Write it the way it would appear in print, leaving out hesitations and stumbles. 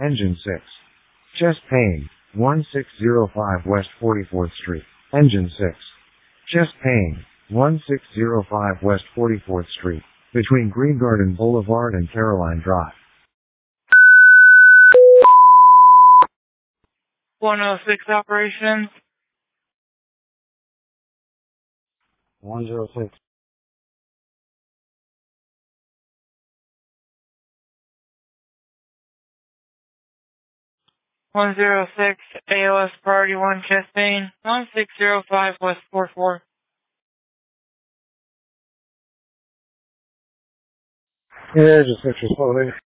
Engine 6. Chest pain, 1605 West 44th Street. Engine 6. Chest pain, 1605 West 44th Street, between Green Garden Boulevard and Caroline Drive. 106 operations. 106. 106 AOS Priority 1 chest pain, 1605 West 44. Yeah, just 6 responding.